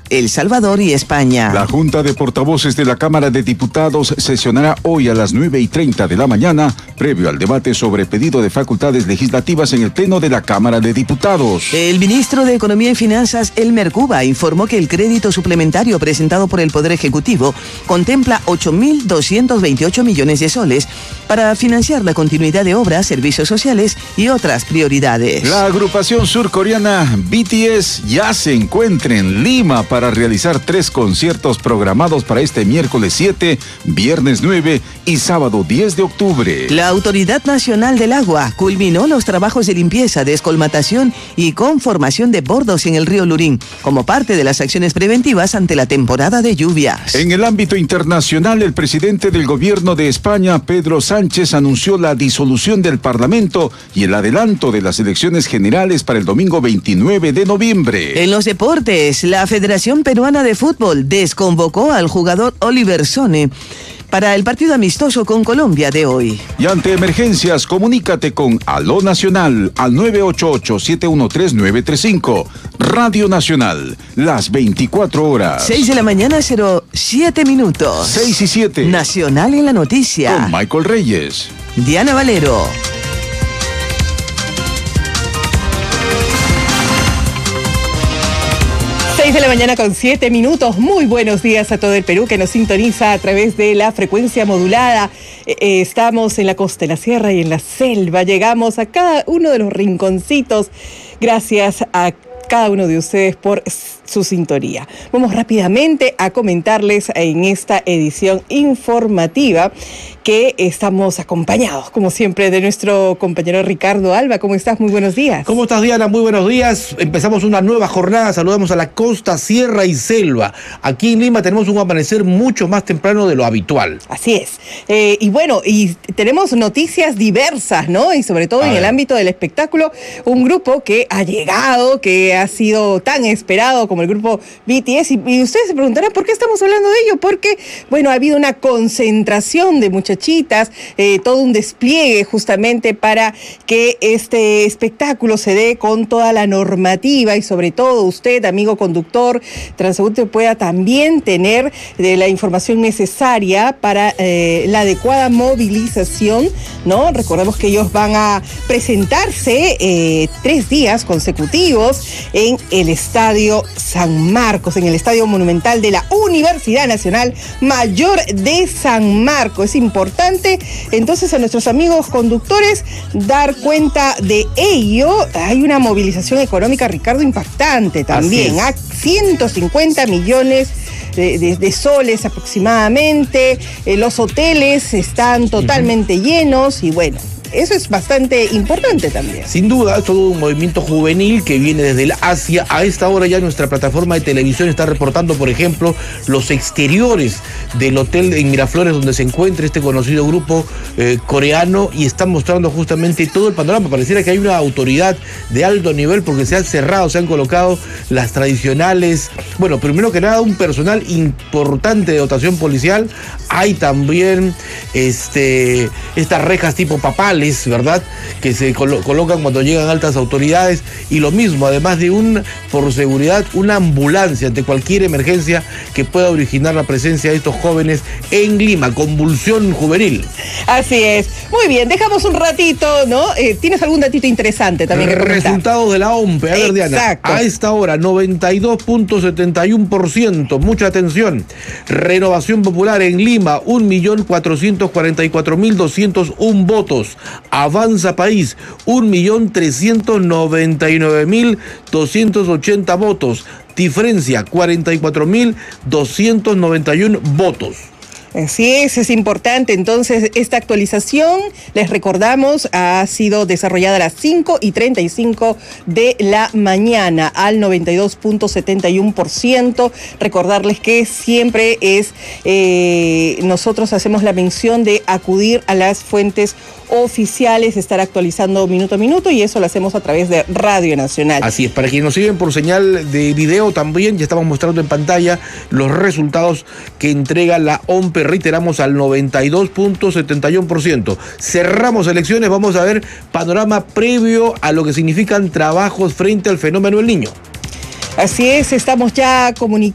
El Salvador y España. La Junta de Portavoces de la Cámara de Diputados sesionará hoy a las 9:30 de la mañana, previo al debate sobre pedido de facultades legislativas en el Pleno de la Cámara de Diputados. El ministro de Economía y Finanzas, Elmer Cuba, informó que el crédito suplementario presentado por el Poder Ejecutivo contempla 8.228 millones de soles para financiar la continuidad de obras, servicios sociales y otras prioridades. La agrupación surcoreana BTS ya se encuentra en Lima para realizar 3 conciertos programados para este miércoles 7, viernes 9 y sábado 10 de octubre. La Autoridad Nacional del Agua culminó los trabajos de limpieza, descolmatación y conformación de bordos en el río Lurín, como parte de las acciones preventivas ante la temporada de lluvias. En el ámbito internacional, el presidente del gobierno de España, Pedro Sánchez, anunció la disolución del Parlamento y el adelanto de las elecciones generales para el domingo 29 de noviembre. En los deportes, la Federación Peruana de Fútbol desconvocó al jugador Oliver Sone para el partido amistoso con Colombia de hoy. Y ante emergencias, comunícate con Aló Nacional al 988-713-935. Radio Nacional, las 24 horas. 6 de la mañana, 07 minutos. 6 y 7. Nacional en la noticia. Con Michael Reyes. Diana Valero. 6 de la mañana con 7 minutos. Muy buenos días a todo el Perú que nos sintoniza a través de la frecuencia modulada. Estamos en la costa, en la sierra y en la selva. Llegamos a cada uno de los rinconcitos. Gracias a cada uno de ustedes por su sintonía. Vamos rápidamente a comentarles en esta edición informativa que estamos acompañados, como siempre, de nuestro compañero Ricardo Alba. ¿Cómo estás? Muy buenos días. ¿Cómo estás, Diana? Muy buenos días. Empezamos una nueva jornada. Saludamos a la costa, sierra y selva. Aquí en Lima tenemos un amanecer mucho más temprano de lo habitual. Así es. Y bueno, y tenemos noticias diversas, ¿no? Y sobre todo en el ámbito del espectáculo, un grupo que ha llegado, que ha sido tan esperado como el grupo BTS. Y ustedes se preguntarán, ¿por qué estamos hablando de ello? Porque, bueno, ha habido una concentración de muchachitas, todo un despliegue justamente para que este espectáculo se dé con toda la normativa y sobre todo usted, amigo conductor, transeúnte, pueda también tener la información necesaria para la adecuada movilización, ¿no? Recordemos que ellos van a presentarse 3 días consecutivos en el Estadio San Marcos, en el Estadio Monumental de la Universidad Nacional Mayor de San Marcos. Es importante, entonces, a nuestros amigos conductores dar cuenta de ello. Hay una movilización económica, Ricardo, impactante también. 150 millones de soles aproximadamente. Los hoteles están totalmente llenos y bueno, eso es bastante importante también. Sin duda, es todo un movimiento juvenil que viene desde el Asia. A esta hora ya nuestra plataforma de televisión está reportando, por ejemplo, los exteriores del hotel en Miraflores donde se encuentra este conocido grupo coreano y están mostrando justamente todo el panorama. Pareciera que hay una autoridad de alto nivel porque se han cerrado, se han colocado las tradicionales, bueno, primero que nada un personal importante de dotación policial. Hay también estas rejas tipo papales, ¿verdad?, que se colocan cuando llegan altas autoridades, y lo mismo, además de por seguridad, una ambulancia ante cualquier emergencia que pueda originar la presencia de estos jóvenes en Lima. Convulsión juvenil. Así es. Muy bien, dejamos un ratito, ¿no? ¿Tienes algún datito interesante también que comentar? Resultados de la OMPE. A ver, Diana, a esta hora 92.71%. Mucha atención. Renovación Popular en Lima, 1.444.201 votos. Avanza País, 1.399.280 votos. Diferencia, 44.291 votos. Así es importante. Entonces, esta actualización, les recordamos, ha sido desarrollada a las 5:35 de la mañana al 92.71%. Recordarles que siempre nosotros hacemos la mención de acudir a las fuentes oficiales, estar actualizando minuto a minuto, y eso lo hacemos a través de Radio Nacional. Así es, para quienes nos siguen por señal de video también, ya estamos mostrando en pantalla los resultados que entrega la OMPE, reiteramos, al 92.71%. Cerramos elecciones, vamos a ver panorama previo a lo que significan trabajos frente al fenómeno del Niño. Así es, estamos ya comunicando